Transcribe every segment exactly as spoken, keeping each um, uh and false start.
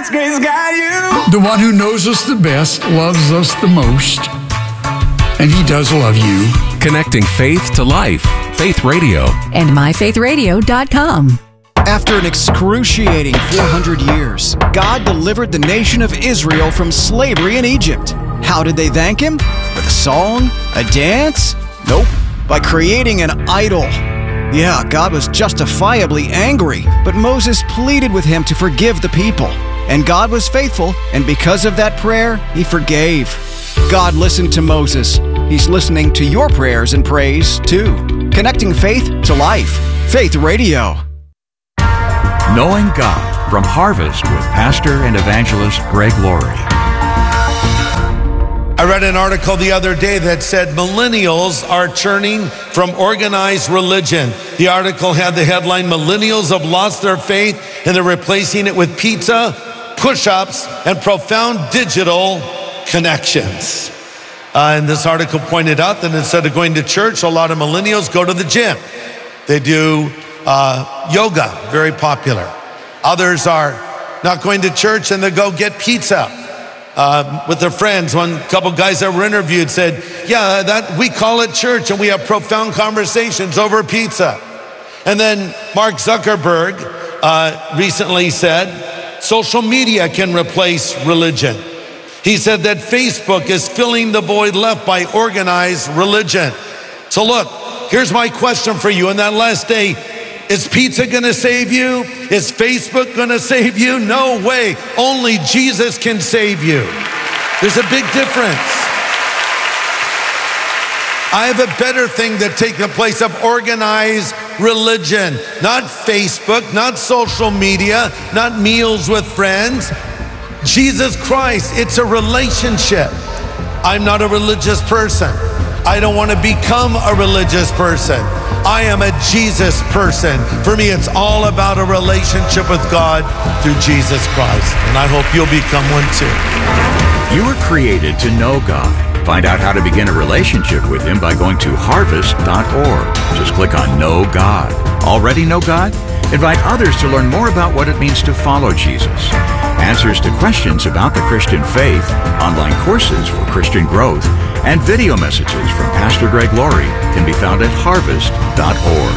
He's got you. The one who knows us the best loves us the most. And he does love you. Connecting faith to life. Faith Radio. And my faith radio dot com. After an excruciating four hundred years, God delivered the nation of Israel from slavery in Egypt. How did they thank Him? With a song? A dance? Nope. By creating an idol. Yeah, God was justifiably angry, but Moses pleaded with Him to forgive the people. And God was faithful, and because of that prayer, He forgave. God listened to Moses. He's listening to your prayers and praise, too. Connecting faith to life. Faith Radio. Knowing God from Harvest with Pastor and Evangelist Greg Laurie. I read an article the other day that said millennials are churning from organized religion. The article had the headline, Millennials have lost their faith and they're replacing it with pizza, push-ups, and profound digital connections. Uh, and this article pointed out that instead of going to church, a lot of millennials go to the gym. They do uh, yoga, very popular. Others are not going to church and they go get pizza uh, with their friends. One couple guys that were interviewed said, yeah, that we call it church and we have profound conversations over pizza. And then Mark Zuckerberg uh, recently said, social media can replace religion. He said that Facebook is filling the void left by organized religion. So look, here's my question for you. On that last day, is pizza gonna save you? Is Facebook gonna save you? No way. Only Jesus can save you. There's a big difference. I have a better thing to take the place of organized religion. Not Facebook, not social media, not meals with friends. Jesus Christ, it's a relationship. I'm not a religious person. I don't want to become a religious person. I am a Jesus person. For me, it's all about a relationship with God through Jesus Christ. And I hope you'll become one too. You were created to know God. Find out how to begin a relationship with Him by going to harvest dot org. Just click on Know God. Already know God? Invite others to learn more about what it means to follow Jesus. Answers to questions about the Christian faith, online courses for Christian growth, and video messages from Pastor Greg Laurie can be found at harvest dot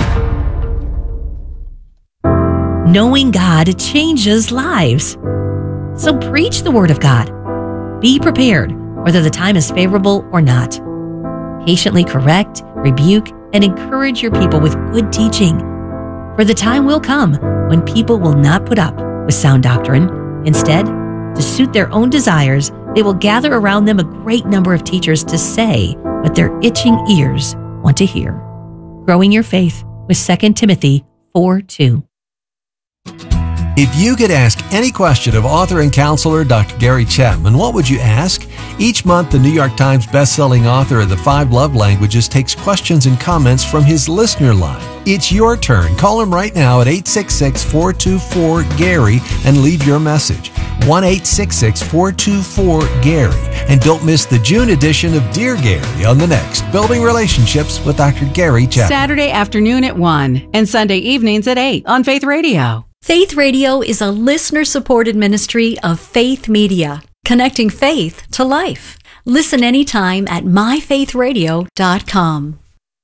org. Knowing God changes lives. So preach the Word of God. Be prepared, whether the time is favorable or not. Patiently correct, rebuke, and encourage your people with good teaching. For the time will come when people will not put up with sound doctrine. Instead, to suit their own desires, they will gather around them a great number of teachers to say what their itching ears want to hear. Growing your faith with Second Timothy four two. If you could ask any question of author and counselor Doctor Gary Chapman, what would you ask? Each month, the New York Times bestselling author of The Five Love Languages takes questions and comments from his listener line. It's your turn. Call him right now at eight six six, four two four, Gary and leave your message. one eight six six, four two four, Gary. And don't miss the June edition of Dear Gary on the next Building Relationships with Doctor Gary Chapman. Saturday afternoon at one and Sunday evenings at eight on Faith Radio. Faith Radio is a listener-supported ministry of Faith Media, connecting faith to life. Listen anytime at my faith radio dot com.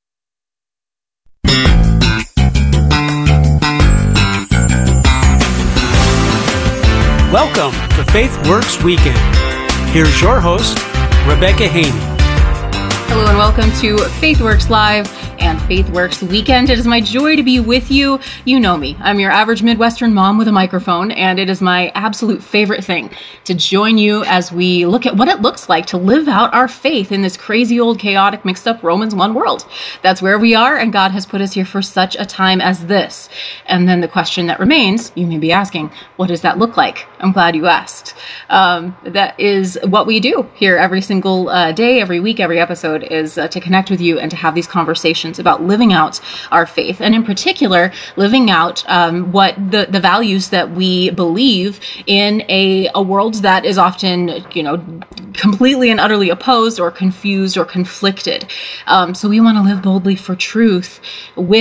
Welcome to Faith Works Weekend. Here's your host, Rebecca Haney. Hello and welcome to Faith Works Live and Faith Works Weekend. It is my joy to be with you. You know me. I'm your average Midwestern mom with a microphone, and it is my absolute favorite thing to join you as we look at what it looks like to live out our faith in this crazy old, chaotic, mixed up Romans one world. That's where we are, and God has put us here for such a time as this. And then the question that remains, you may be asking, what does that look like? I'm glad you asked. Um, that is what we do here every single uh, day, every week, every episode, is uh, to connect with you and to have these conversations about living out our faith, and in particular, living out um, what the, the values that we believe in a, a world that is often, you know, completely and utterly opposed or confused or conflicted. Um, so we want to live boldly for truth with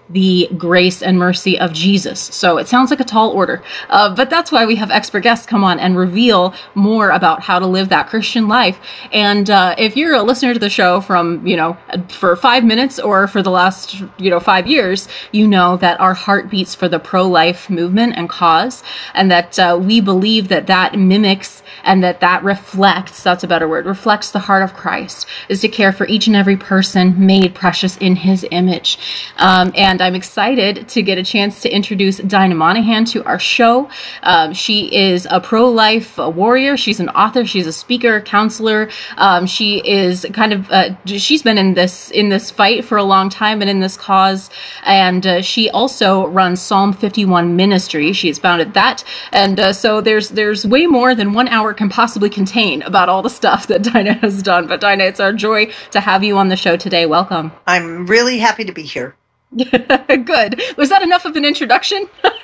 the grace and mercy of Jesus. So it sounds like a tall order, uh, but that's why we have expert guests come on and reveal more about how to live that Christian life. And uh, if you're a listener to the show from, you know, for five minutes or for the last, you know, five years, you know that our heart beats for the pro-life movement and cause, and that uh, we believe that that mimics and that that reflects, that's a better word, reflects the heart of Christ, is to care for each and every person made precious in his image. Um, and I'm excited to get a chance to introduce Dinah Monahan to our show. Um, she is a pro-life warrior. She's an author. She's a speaker, counselor. Um, she is kind of, uh, she's been in this, in this fight for a long time and in this cause. And uh, she also runs Psalm fifty-one Ministry. She has founded that. And uh, so there's, there's way more than one hour can possibly contain about all the stuff that Dinah has done. But Dinah, it's our joy to have you on the show today. Welcome. I'm really happy to be here. Good. Was that enough of an introduction?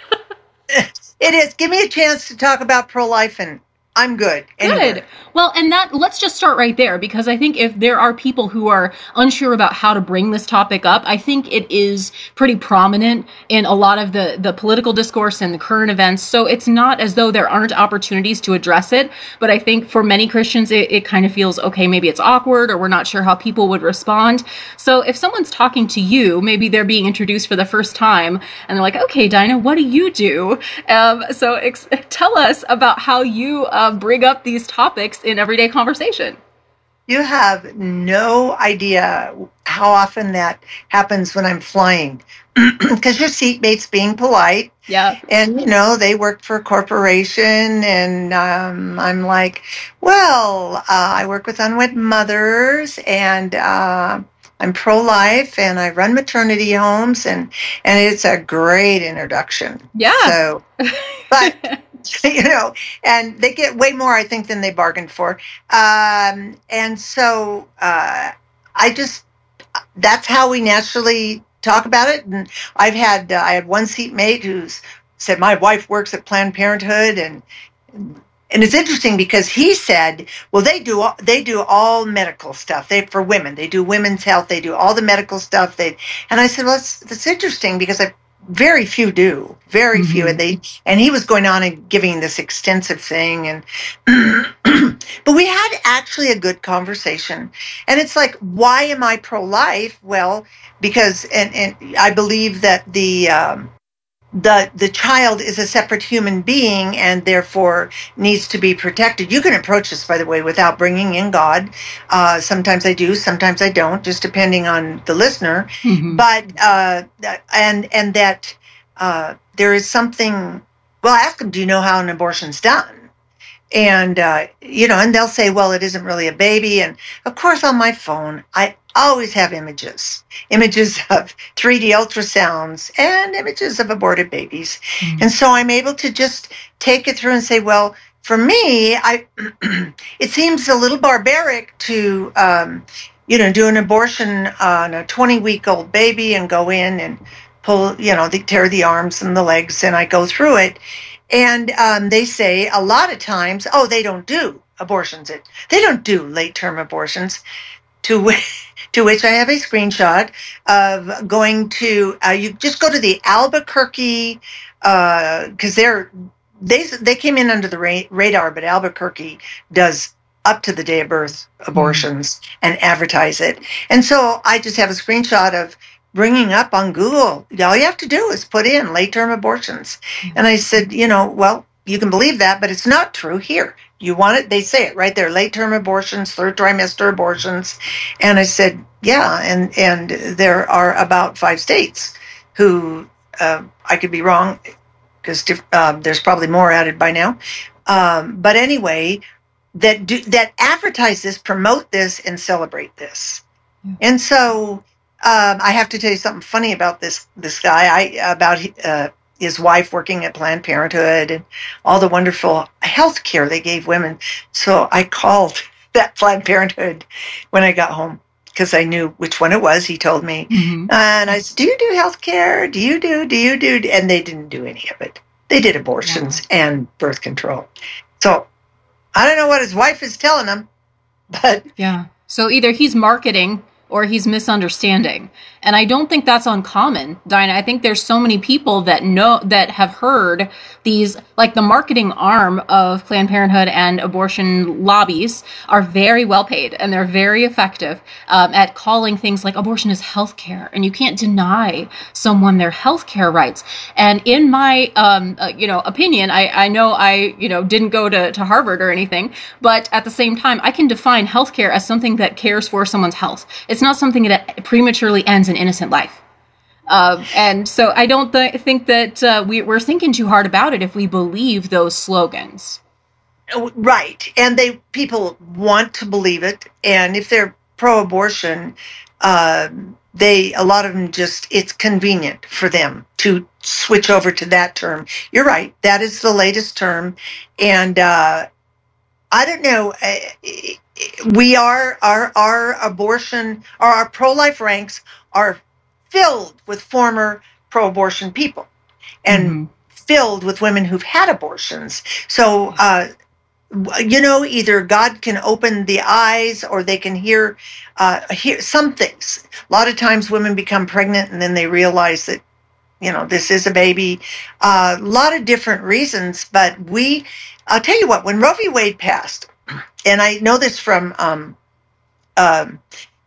It is. Give me a chance to talk about pro-life and I'm good. Anywhere. Good. Well, and that, let's just start right there, because I think if there are people who are unsure about how to bring this topic up, I think it is pretty prominent in a lot of the, the political discourse and the current events. So it's not as though there aren't opportunities to address it. But I think for many Christians, it, it kind of feels, okay, maybe it's awkward or we're not sure how people would respond. So if someone's talking to you, maybe they're being introduced for the first time and they're like, okay, Dinah, what do you do? Um, so ex- tell us about how you uh, bring up these topics in everyday conversation. You have no idea how often that happens when I'm flying, because your seatmate's being polite. Yeah. And, you know, they work for a corporation, and um, I'm like, well, uh, I work with unwed mothers, and uh, I'm pro-life, and I run maternity homes, and, and it's a great introduction. Yeah. So, but... you know, and they get way more, I think, than they bargained for. Um, and so uh, I just, that's how we naturally talk about it. And I've had, uh, I had one seatmate who's said, my wife works at Planned Parenthood. And and it's interesting because he said, well, they do, all, they do all medical stuff. They, for women, they do women's health. They do all the medical stuff. They, and I said, well, that's, that's interesting because I, very few do, very mm-hmm. few. And they, and he was going on and giving this extensive thing. And, but we had actually a good conversation. And it's like, why am I pro-life? Well, because, and, and I believe that the, um, the, the child is a separate human being and therefore needs to be protected. You can approach this, by the way, without bringing in God. Uh, sometimes I do, sometimes I don't, just depending on the listener. Mm-hmm. But, uh, and, and that, uh, there is something, well, ask them, do you know how an abortion's done? And, uh, you know, and they'll say, well, it isn't really a baby. And of course, on my phone, I always have images, images of three D ultrasounds and images of aborted babies. Mm-hmm. And so I'm able to just take it through and say, well, for me, I, it seems a little barbaric to, um, you know, do an abortion on a twenty week old baby and go in and pull, you know, they tear the arms and the legs, and I go through it. And um, they say a lot of times, oh, they don't do abortions. They don't do late term abortions. To which, to which I have a screenshot of going to, uh, you just go to the Albuquerque, uh, cause they're, they, they came in under the ra- radar, but Albuquerque does up to the day of birth abortions mm-hmm. and advertise it. And so I just have a screenshot of bringing up on Google. All you have to do is put in late term abortions. Mm-hmm. And I said, you know, well, you can believe that, but it's not true here. You want it? They say it right there. Late-term abortions, third trimester abortions. And I said, yeah. And, and there are about five states who, uh, I could be wrong because uh, there's probably more added by now. Um, but anyway, that do, that advertise this, promote this, and celebrate this. Yeah. And so um, I have to tell you something funny about this, this guy, I, about, uh, his wife working at Planned Parenthood and all the wonderful health care they gave women. So I called that Planned Parenthood when I got home because I knew which one it was. He told me. Mm-hmm. And I said, do you do health care? Do you do, do you do? And they didn't do any of it. They did abortions yeah. and birth control. So I don't know what his wife is telling him, but. Yeah. So either he's marketing or he's misunderstanding. And I don't think that's uncommon, Dinah. I think there's so many people that know, that have heard these, like the marketing arm of Planned Parenthood and abortion lobbies are very well paid, and they're very effective um, at calling things like abortion is healthcare, and you can't deny someone their healthcare rights. And in my, um, uh, you know, opinion, I, I know I, you know, didn't go to, to Harvard or anything, but at the same time, I can define healthcare as something that cares for someone's health. It's not something that prematurely ends an innocent life. Uh, and so I don't th- think that uh, we, we're thinking too hard about it if we believe those slogans. Right. And they people want to believe it. And if they're pro-abortion, uh, they a lot of them just, it's convenient for them to switch over to that term. You're right. That is the latest term. And uh, I don't know. We are, our, our abortion, or our pro-life ranks are filled with former pro-abortion people and mm-hmm. filled with women who've had abortions. So, uh, you know, either God can open the eyes or they can hear, uh, hear some things. A lot of times women become pregnant and then they realize that, you know, this is a baby. Uh, a lot of different reasons, but we, I'll tell you what, when Roe v. Wade passed, and I know this from, um, um,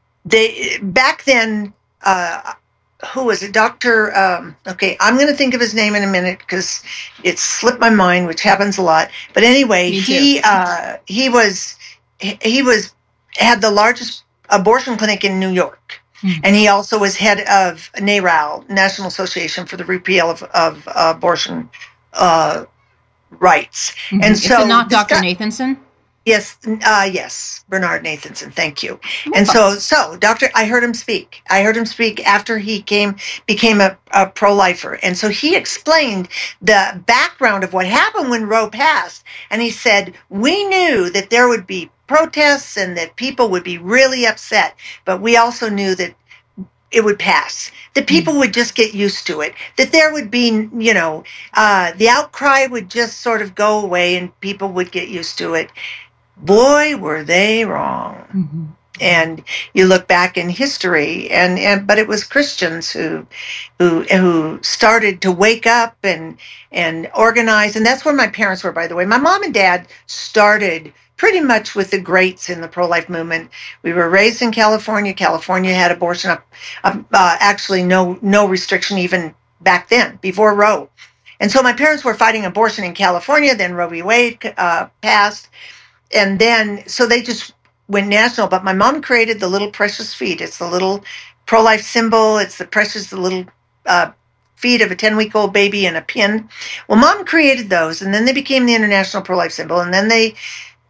they, back then, uh, who was it? Doctor Um, okay, I'm going to think of his name in a minute because it slipped my mind, which happens a lot. But anyway, he uh, he was he was had the largest abortion clinic in New York, mm-hmm. and he also was head of NARAL, National Association for the Repeal of of uh, Abortion uh, Rights. Mm-hmm. And so, is it not Doctor Guy, Nathanson? Yes, uh, yes, Bernard Nathanson. Thank you. And so, so Doctor, I heard him speak. I heard him speak after he came became a, a pro-lifer, and so he explained the background of what happened when Roe passed. And he said, we knew that there would be protests and that people would be really upset, but we also knew that it would pass. That people would just get used to it. That there would be, you know, uh, the outcry would just sort of go away, and people would get used to it. Boy, were they wrong. Mm-hmm. And you look back in history, and, and but it was Christians who who who started to wake up and and organize. And that's where my parents were, by the way. My mom and dad started pretty much with the greats in the pro-life movement. We were raised in California. California had abortion up, uh, actually no no restriction even back then, before Roe. And so my parents were fighting abortion in California. Then Roe v. Wade uh, passed. And then, so they just went national. But my mom created the little precious feet. It's the little pro-life symbol. It's the precious, the little uh, feet of a ten-week-old baby and a pin. Well, mom created those, and then they became the international pro-life symbol. And then they,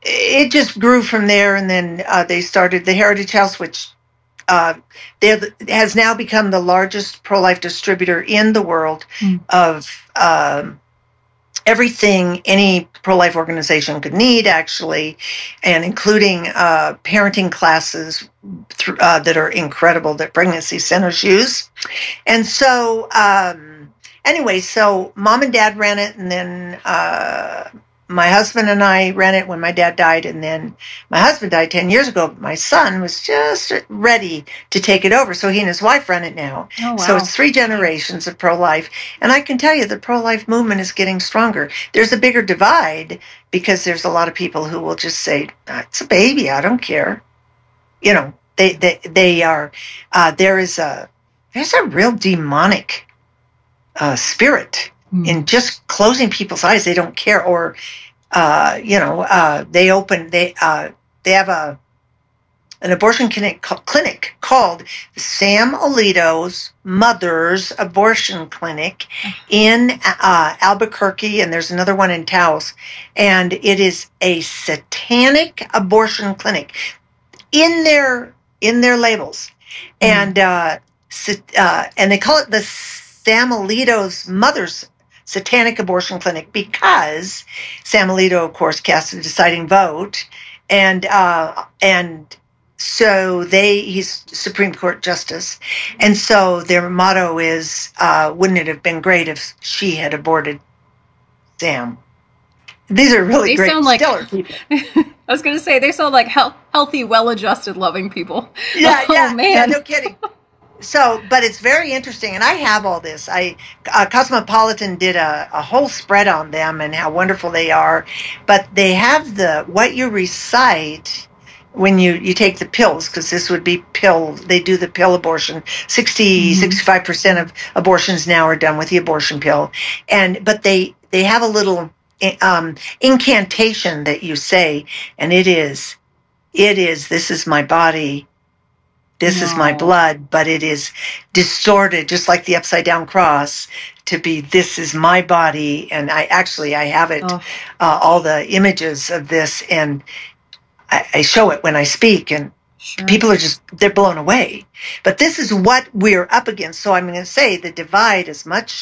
it just grew from there. And then uh, they started the Heritage House, which uh, has now become the largest pro-life distributor in the world mm. of um, everything any pro-life organization could need, actually, and including uh, parenting classes th- uh, that are incredible that pregnancy centers use. And so, um, anyway, so mom and dad ran it, and then uh, my husband and I ran it when my dad died, and then my husband died ten years ago. My son was just ready to take it over, so he and his wife run it now. Oh, wow. So it's three generations of pro-life, and I can tell you the pro-life movement is getting stronger. There's a bigger divide because there's a lot of people who will just say, it's a baby, I don't care. You know, they they, they are, uh, there is a, there's a real demonic uh, spirit in just closing people's eyes. They don't care, or uh, you know, uh, they open they uh, they have a an abortion clinic, clinic called Sam Alito's Mother's Abortion Clinic in uh, Albuquerque, and there's another one in Taos, and it is a satanic abortion clinic in their in their labels, mm. and uh, uh, and they call it the Sam Alito's Mother's Satanic Abortion Clinic because Sam Alito, of course, cast a deciding vote, and uh, and so they he's Supreme Court Justice, and so their motto is, uh, "Wouldn't it have been great if she had aborted Sam?" These are really they great, sound like, stellar people. I was going to say, they sound like he- healthy, well-adjusted, loving people. Yeah, oh, yeah, man. yeah, no kidding. So, but it's very interesting, and I have all this. I uh, Cosmopolitan did a, a whole spread on them and how wonderful they are, but they have the, what you recite when you, you take the pills, because this would be pill, they do the pill abortion. sixty, mm-hmm. sixty-five percent of abortions now are done with the abortion pill. And, but they, they have a little um, incantation that you say, and it is, it is, this is my body. This no. is my blood, but it is distorted, just like the upside down cross, to be, this is my body. And I actually, I have it, oh. uh, all the images of this, and I, I show it when I speak, and sure. people are just, they're blown away. But this is what we're up against. So I'm going to say the divide is much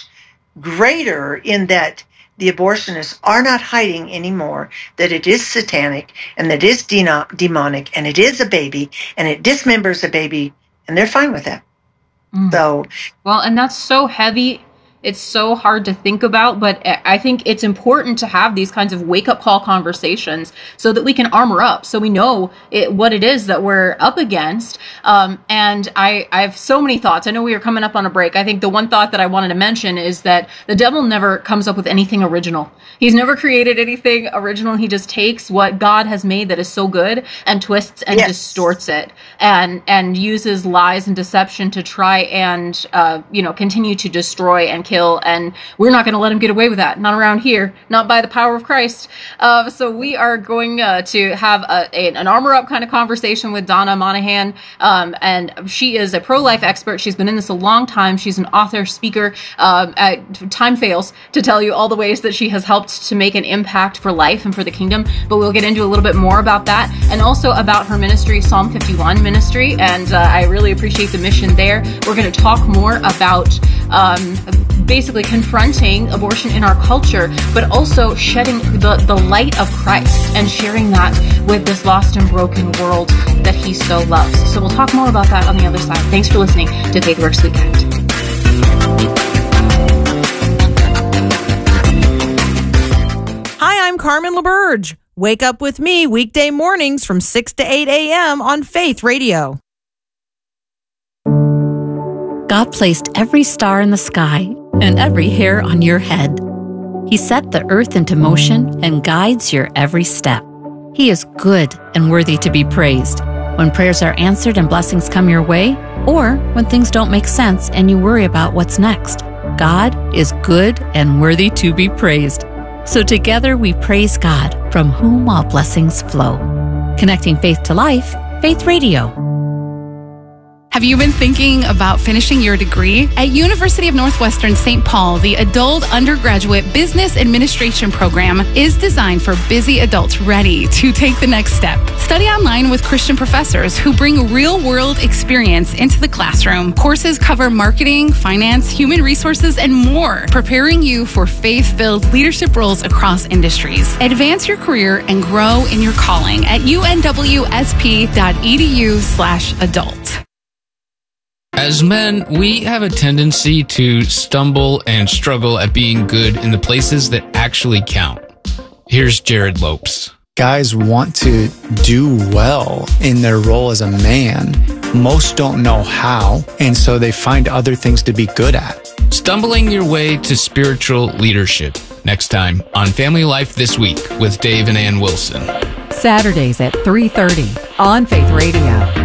greater in that the abortionists are not hiding anymore that it is satanic and that it is de- demonic and it is a baby and it dismembers a baby, and they're fine with that. Mm. So, well, and that's so heavy. It's so hard to think about, but I think it's important to have these kinds of wake-up call conversations so that we can armor up, so we know it, what it is that we're up against. Um, and I, I have so many thoughts. I know we are coming up on a break. I think the one thought that I wanted to mention is that the devil never comes up with anything original. He's never created anything original. He just takes what God has made that is so good and twists and yes. distorts it, and and uses lies and deception to try and uh, you know continue to destroy and kill. And we're not going to let him get away with that. Not around here. Not by the power of Christ. Uh, so we are going uh, to have a, a, an armor up kind of conversation with Donna Monahan. Um, and she is a pro-life expert. She's been in this a long time. She's an author, speaker. Um, at, time fails to tell you all the ways that she has helped to make an impact for life and for the kingdom. But we'll get into a little bit more about that, and also about her ministry, Psalm fifty-one ministry. And uh, I really appreciate the mission there. We're going to talk more about um, basically confronting abortion in our culture, but also shedding the, the light of Christ and sharing that with this lost and broken world that he so loves. So we'll talk more about that on the other side. Thanks for listening to FaithWorks Weekend. Hi, I'm Carmen LaBerge. Wake up with me weekday mornings from six to eight a.m. on Faith Radio. God placed every star in the sky and every hair on your head. He set the earth into motion and guides your every step. He is good and worthy to be praised. When prayers are answered and blessings come your way, or when things don't make sense and you worry about what's next, God is good and worthy to be praised. So together we praise God, from whom all blessings flow. Connecting faith to life, Faith Radio. Have you been thinking about finishing your degree? At University of Northwestern Saint Paul, the Adult Undergraduate Business Administration program is designed for busy adults ready to take the next step. Study online with Christian professors who bring real-world experience into the classroom. Courses cover marketing, finance, human resources, and more, preparing you for faith-filled leadership roles across industries. Advance your career and grow in your calling at unwsp.edu slash adult. As men, we have a tendency to stumble and struggle at being good in the places that actually count. Here's Jared Lopes. Guys want to do well in their role as a man. Most don't know how, and so they find other things to be good at. Stumbling your way to spiritual leadership. Next time on Family Life This Week with Dave and Ann Wilson. Saturdays at three thirty on Faith Radio.